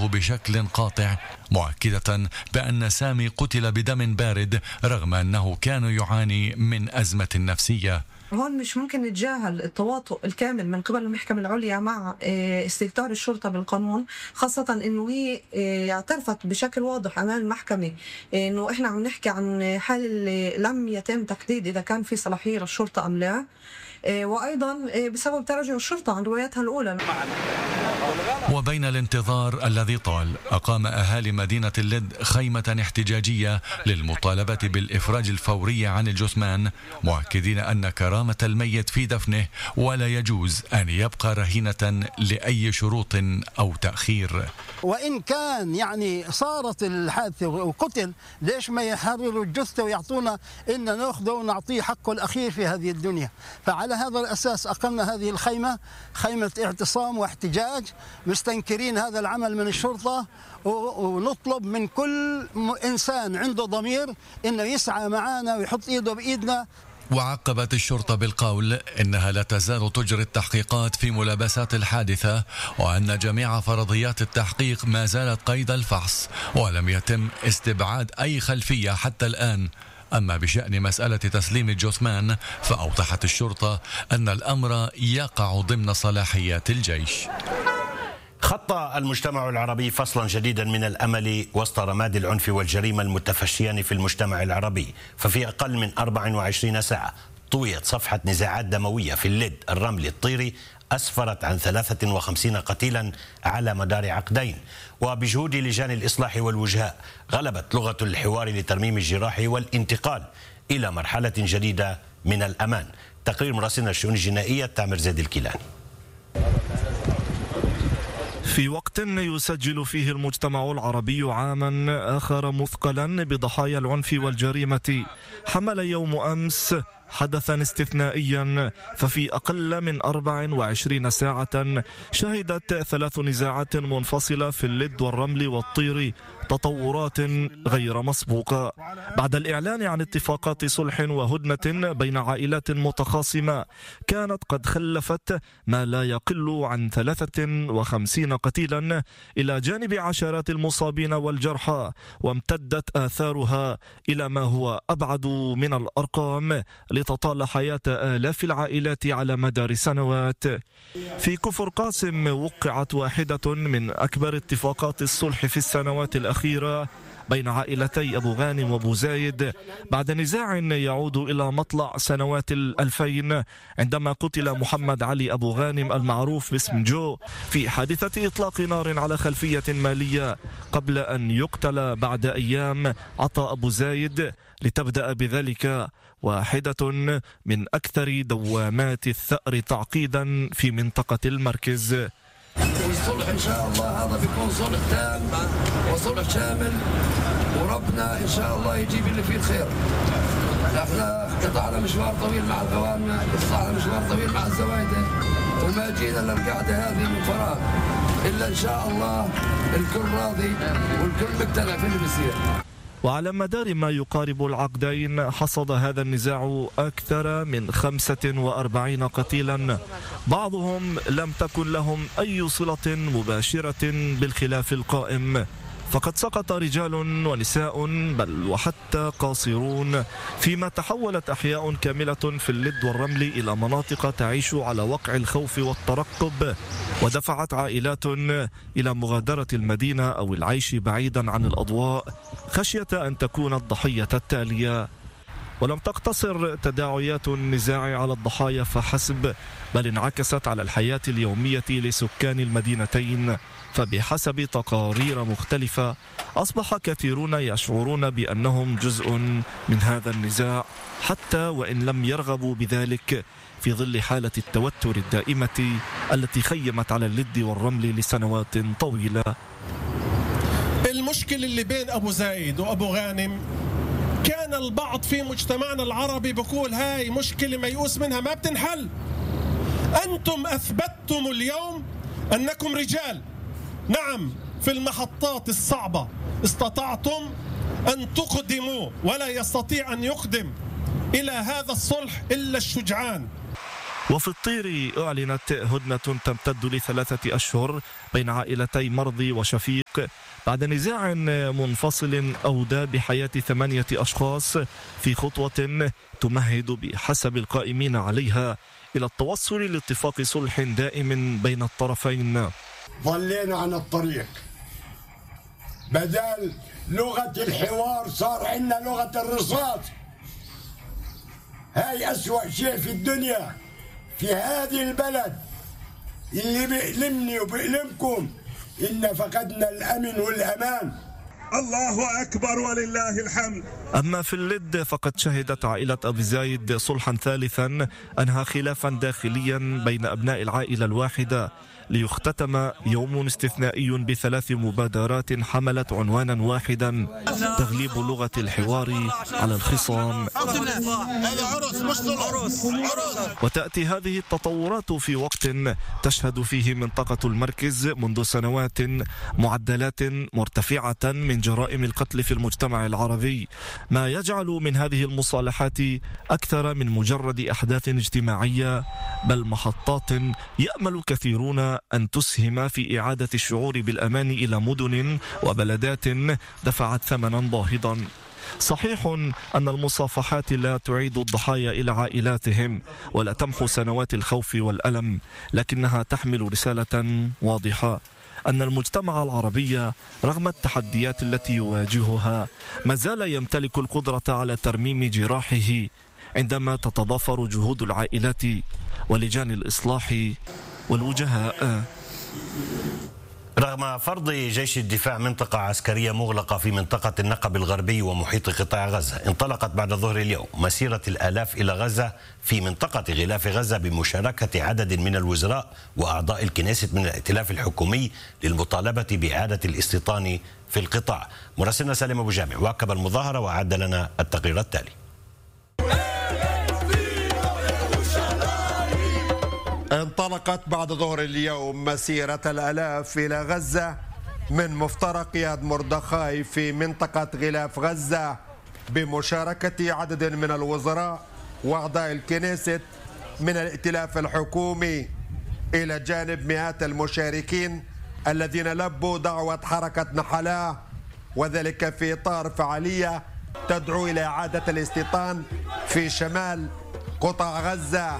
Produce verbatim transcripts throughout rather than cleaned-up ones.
تؤيده بشكل قاطع، مؤكدة بأن سامي قتل بدم بارد رغم أنه كان يعاني من أزمة نفسية. هون مش ممكن نتجاهل التواطؤ الكامل من قبل المحكمة العليا مع استهتار الشرطة بالقانون، خاصة إنه هي اعترفت بشكل واضح أمام المحكمة إنه إحنا عم نحكي عن حال لم يتم تحديد إذا كان في صلاحية للشرطة أم لا، وأيضا بسبب تراجع الشرطة عن رواياتها الأولى. وبين الانتظار الذي طال، أقام أهالي مدينة اللد خيمة احتجاجية للمطالبة بالإفراج الفوري عن الجثمان، مؤكدين أن كرامة الميت في دفنه ولا يجوز أن يبقى رهينة لأي شروط أو تأخير. وإن كان يعني صارت الحادثة وقتل، ليش ما يحرروا الجثة ويعطونا إن نأخذه ونعطيه حقه الأخير في هذه الدنيا؟ فعلى هذا الأساس أقمنا هذه الخيمة، خيمة اعتصام واحتجاج، مستنكرين هذا العمل من الشرطة، ونطلب من كل إنسان عنده ضمير إنه يسعى معنا ويحط إيده بإيدنا. وعقبت الشرطة بالقول إنها لا تزال تجري التحقيقات في ملابسات الحادثة، وأن جميع فرضيات التحقيق ما زالت قيد الفحص، ولم يتم استبعاد أي خلفية حتى الآن. أما بشأن مسألة تسليم الجثمان، فأوضحت الشرطة أن الأمر يقع ضمن صلاحيات الجيش. خط المجتمع العربي فصلا جديدا من الأمل وسط رماد العنف والجريمة المتفشيان في المجتمع العربي. ففي أقل من أربع وعشرين ساعة طويت صفحة نزاعات دموية في اللد، الرملي، الطيري، أسفرت عن ثلاثة وخمسين قتيلا على مدار عقدين. وبجهود لجان الإصلاح والوجهاء غلبت لغة الحوار لترميم الجراح والانتقال إلى مرحلة جديدة من الأمان. تقرير مراسلنا الشؤون الجنائية تامر زيد الكيلاني. في وقت يسجل فيه المجتمع العربي عاما آخر مثقلا بضحايا العنف والجريمة، حمل يوم أمس حدثا استثنائيا. ففي أقل من أربع وعشرين ساعة شهدت ثلاث نزاعات منفصلة في اللد والرمل والطير تطورات غير مسبوقة بعد الإعلان عن اتفاقات صلح وهدنة بين عائلات متخاصمة كانت قد خلفت ما لا يقل عن ثلاثة وخمسين قتيلا إلى جانب عشرات المصابين والجرحى، وامتدت آثارها إلى ما هو أبعد من الأرقام لتطال حياة آلاف العائلات على مدار سنوات. في كفر قاسم وقعت واحدة من أكبر اتفاقات الصلح في السنوات الأخيرة بين عائلتي أبو غانم وأبو زايد بعد نزاع يعود إلى مطلع سنوات الألفين، عندما قتل محمد علي أبو غانم المعروف باسم جو في حادثة إطلاق نار على خلفية مالية، قبل أن يقتل بعد أيام عطاء أبو زايد، لتبدأ بذلك واحدة من أكثر دوامات الثأر تعقيدا في منطقة المركز. والصلح إن شاء الله هذا بيكون صلح تام وصلح شامل، وربنا إن شاء الله يجيب اللي فيه الخير. احنا قطعنا مشوار طويل مع الغوانم، قطعنا مشوار طويل مع الزوايدة، وما جينا للقعدة هذه من فراغ، إلا إن شاء الله الكل راضي والكل مقتنع في اللي بيصير. وعلى مدار ما يقارب العقدين حصد هذا النزاع أكثر من خمسة وأربعين قتيلا، بعضهم لم تكن لهم أي صلة مباشرة بالخلاف القائم، فقد سقط رجال ونساء بل وحتى قاصرون، فيما تحولت أحياء كاملة في اللد والرمل إلى مناطق تعيش على وقع الخوف والترقب، ودفعت عائلات إلى مغادرة المدينة أو العيش بعيدا عن الأضواء خشية أن تكون الضحية التالية. ولم تقتصر تداعيات النزاع على الضحايا فحسب، بل انعكست على الحياة اليومية لسكان المدينتين، فبحسب تقارير مختلفة أصبح كثيرون يشعرون بأنهم جزء من هذا النزاع، حتى وإن لم يرغبوا بذلك، في ظل حالة التوتر الدائمة التي خيمت على اللد والرمل لسنوات طويلة. المشكلة اللي بين أبو زايد وأبو غانم كان البعض في مجتمعنا العربي بيقول هاي مشكلة ميؤوس منها ما بتنحل. أنتم أثبتتم اليوم أنكم رجال، نعم في المحطات الصعبة استطعتم أن تقدموا، ولا يستطيع أن يقدم إلى هذا الصلح إلا الشجعان. وفي الطير أعلنت هدنة تمتد لثلاثة أشهر بين عائلتي مرضي وشفيق بعد نزاع منفصل أودى بحياة ثمانية أشخاص في خطوة تمهد بحسب القائمين عليها إلى التوصل لاتفاق صلح دائم بين الطرفين. ظلينا عن الطريق، بدل لغة الحوار صار عندنا لغة الرصاص. هاي أسوأ شيء في الدنيا في هذه البلد، اللي بيألمني وبيألمكم إن فقدنا الأمن والأمان. الله أكبر ولله الحمد. أما في اللد فقد شهدت عائلة أبي زايد صلحا ثالثا أنهى خلافا داخليا بين أبناء العائلة الواحدة ليختتم يوم استثنائي بثلاث مبادرات حملت عنوانا واحدا: تغليب لغة الحوار على الخصام. وتأتي هذه التطورات في وقت تشهد فيه منطقة المركز منذ سنوات معدلات مرتفعة من جرائم القتل في المجتمع العربي، ما يجعل من هذه المصالحات أكثر من مجرد أحداث اجتماعية، بل محطات يأمل كثيرون أن تسهم في إعادة الشعور بالأمان إلى مدن وبلدات دفعت ثمنا باهظا. صحيح أن المصافحات لا تعيد الضحايا إلى عائلاتهم ولا تمحو سنوات الخوف والألم، لكنها تحمل رسالة واضحة: أن المجتمع العربي رغم التحديات التي يواجهها ما زال يمتلك القدرة على ترميم جراحه عندما تتضافر جهود العائلات ولجان الإصلاح والوجهاء. رغم فرض جيش الدفاع منطقة عسكرية مغلقة في منطقة النقب الغربي ومحيط قطاع غزة، انطلقت بعد ظهر اليوم مسيرة الآلاف إلى غزة في منطقة غلاف غزة بمشاركة عدد من الوزراء وأعضاء الكنيست من الائتلاف الحكومي للمطالبة بإعادة الاستيطان في القطاع. مراسلنا سالم أبو جامع واكب المظاهرة وأعد لنا التقرير التالي. انطلقت بعد ظهر اليوم مسيرة الآلاف إلى غزة من مفترق ياد مردخاي في منطقة غلاف غزة بمشاركة عدد من الوزراء وأعضاء الكنيست من الائتلاف الحكومي، إلى جانب مئات المشاركين الذين لبوا دعوة حركة نحلاء، وذلك في إطار فعالية تدعو إلى إعادة الاستيطان في شمال قطاع غزة.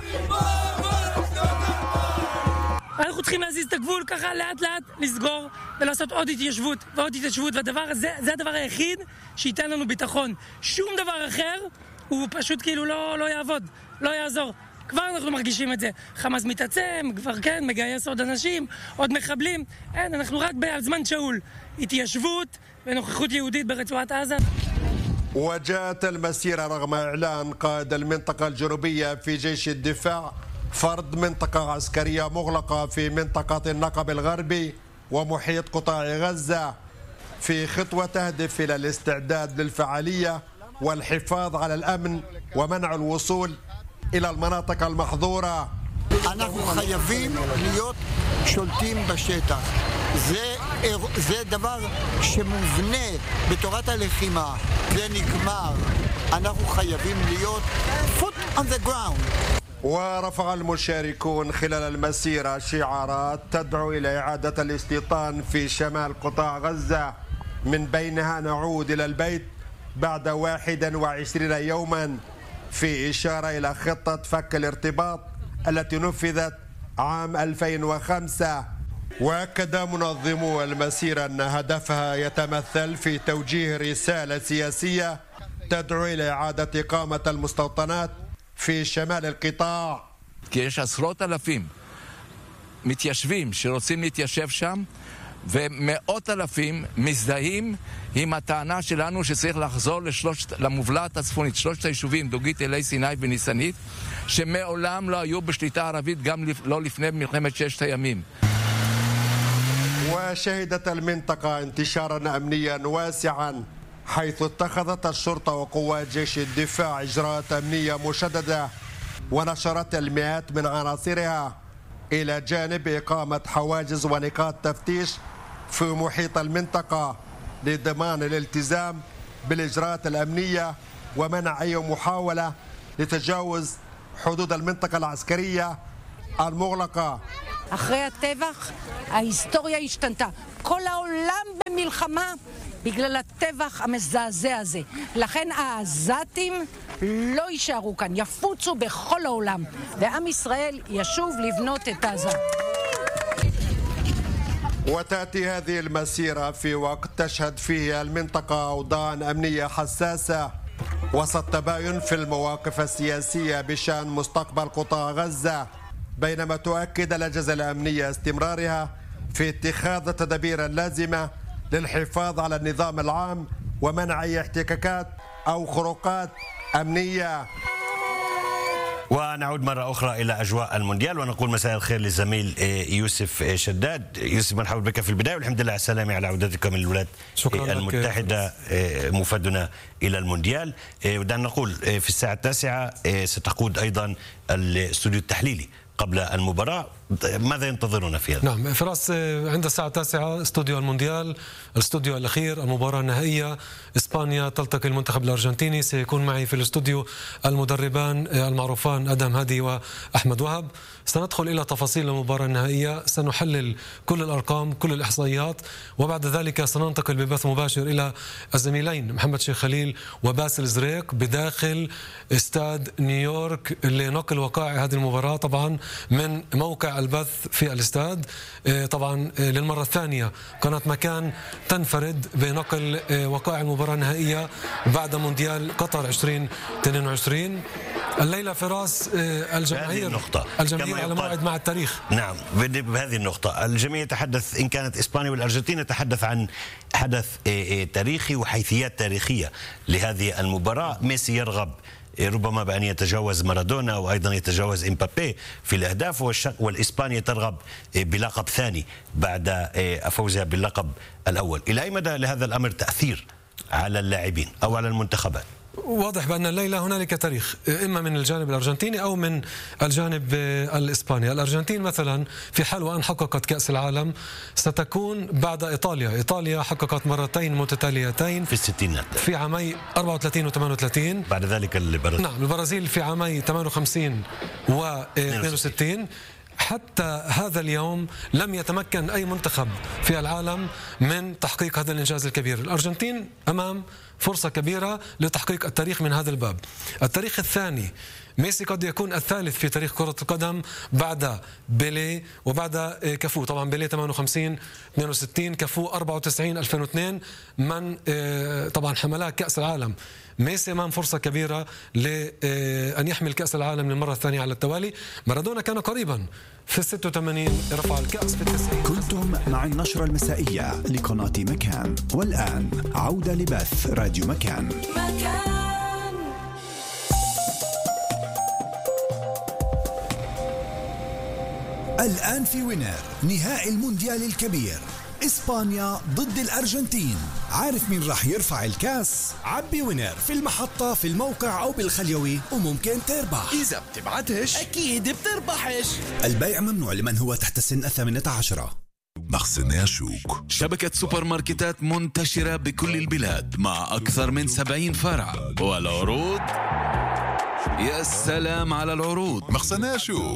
אנחנו צריכים להזיז את הגבול ככה לאט לאט, לסגור ולעשות עוד התיישבות ועוד התיישבות, והדבר הזה, זה הדבר היחיד שייתן לנו ביטחון. שום דבר אחר הוא פשוט כאילו לא, לא יעבוד, לא יעזור. כבר אנחנו מרגישים את זה. חמאס מתעצם, כבר כן, מגייס עוד אנשים, עוד מחבלים. אין, אנחנו רק בזמן שאול. התיישבות ונוכחות יהודית ברצועת עזה. وجاءت المسيرة رغم إعلان قائد المنطقة الجنوبية في جيش الدفاع فرض منطقة عسكرية مغلقة في منطقة النقب الغربي ومحيط قطاع غزة في خطوة تهدف إلى الاستعداد للفعالية والحفاظ على الأمن ومنع الوصول إلى المناطق المحظورة. אנחנו חייבים להיות שולטים בשטח. זה, זה דבר שמובנה בתורת הלחימה. זה נגמר. אנחנו חייבים להיות foot on the ground. ورفع المشاركون خلال المسيرة شعارات تدعو إلى إعادة الاستيطان في شمال قطاع غزة، من بينها نعود إلى البيت بعد واحد وعشرين يوما، في إشارة إلى خطة فك الارتباط التي نفذت عام ألفين وخمسة. وأكد منظمو المسيرة أن هدفها يتمثل في توجيه رسالة سياسية تدعو إلى إعادة إقامة المستوطنات في شمال القطاع. כי יש עשרות אלפים מתיישבים שרוצים להתיישב שם, ומאות אלפים מזדהים עם הטענה שלנו שצריך לחזור לשלושת, למובלעת הצפונית, שלושת היישובים דוגית, אלי סיני וניסנית, שמעולם לא היו בשליטה ערבית, גם לא לפני מלחמת ששת הימים. وشهدت المنطقة انتشارا أمنيا واسعا، حيث اتخذت الشرطة وقوات جيش الدفاع إجراءات أمنية مشددة ونشرت المئات من عناصرها، إلى جانب إقامة حواجز ونقاط تفتيش في محيط المنطقة لضمان الالتزام بالإجراءات الأمنية ومنع أي محاولة لتجاوز حدود المنطقة العسكرية المغلقة. אחרי הטבח ההיסטוריה השתנתה. כל העולם במלחמה בגלל הטבח המזעזע הזה. לכן העזתים לא יישארו כאן, יפוצו בכל העולם, ועם ישראל ישוב לבנות את עזה. وتأتي هذه المسيرة في وقت تشهد فيه المنطقة أوضاعا أمنية حساسة وسط تباين في المواقف السياسية بشأن مستقبل قطاع غزة، بينما تؤكد الأجهزة الأمنية استمرارها في اتخاذ التدابير اللازمة للحفاظ على النظام العام ومنع أي احتكاكات أو خروقات أمنية. ونعود مرة أخرى إلى أجواء المونديال ونقول مساء الخير للزميل يوسف شداد. يوسف، مرحبا بك في البداية والحمد لله على السلامة على عودتكم من الولايات المتحدة مفادنا إلى المونديال. ودعنا نقول في الساعة التاسعة ستقود أيضا الاستوديو التحليلي قبل المباراة، ماذا ينتظرون في هذا؟ نعم فراس، عند الساعة التاسعة استوديو المونديال، الاستوديو الأخير، المباراة النهائية. إسبانيا تلتقي المنتخب الأرجنتيني. سيكون معي في الاستوديو المدربان المعروفان أدم هدي وأحمد وهب. سندخل إلى تفاصيل المباراة النهائية، سنحلل كل الأرقام كل الإحصائيات، وبعد ذلك سننتقل ببث مباشر إلى الزميلين محمد شيخ خليل وباسل زريق بداخل استاد نيويورك لنقل وقائع هذه المباراة طبعا من موقع البث في الاستاد. طبعا للمرة الثانية قناة مكان تنفرد بنقل وقائع المباراة النهائية بعد مونديال قطر ألفين واثنين وعشرين. الليلة فراس الجماهير النقطة الجماهير على موعد مع التاريخ. نعم، بهذه النقطة الجميع يتحدث، إن كانت إسبانيا والأرجنتين، يتحدث عن حدث تاريخي وحيثيات تاريخية لهذه المباراة. ميسي يرغب ربما بأن يتجاوز مارادونا وأيضا يتجاوز إمبابي في الأهداف، والإسبانيا ترغب بلقب ثاني بعد فوزها باللقب الأول. إلى أي مدى لهذا الأمر تأثير على اللاعبين أو على المنتخبات؟ واضح بأن الليلة هنالك تاريخ، إما من الجانب الأرجنتيني أو من الجانب الإسباني. الأرجنتين مثلا في حال وأن حققت كأس العالم ستكون بعد إيطاليا. إيطاليا حققت مرتين متتاليتين في الستينات في عامي أربعة وثلاثين وثمانية وثلاثين. بعد ذلك البرازيل. نعم، البرازيل في عامي ثمانية وخمسين واثنين وستين. حتى هذا اليوم لم يتمكن أي منتخب في العالم من تحقيق هذا الإنجاز الكبير. الأرجنتين أمام فرصة كبيرة لتحقيق التاريخ من هذا الباب. التاريخ الثاني، ميسي قد يكون الثالث في تاريخ كرة القدم بعد بيليه وبعد كافو. طبعا بيليه ثمانية وخمسين اثنين وستين، كافو أربعة وتسعين ألفين واثنين، من طبعا حملها كأس العالم. ميسي امام فرصة كبيرة لأن يحمل كأس العالم للمرة الثانية على التوالي. مارادونا كان قريبا في الستة وثمانين، رفع الكأس في التسعين. كنتم مع النشرة المسائية لقناة مكان، والآن عودة لبث راديو مكان. مكان. الآن في وينر نهائي المونديال الكبير، إسبانيا ضد الأرجنتين. عارف مين راح يرفع الكاس؟ عبي وينر في المحطة في الموقع أو بالخليوي وممكن تربح. إذا بتبعتش أكيد بتربحش. البيع ممنوع لمن هو تحت السن الثامنة عشرة. مخزن شوك، شبكة سوبر ماركتات منتشرة بكل البلاد مع أكثر من سبعين فرع، والعروض يا سلام على العروض. مخزن شوك.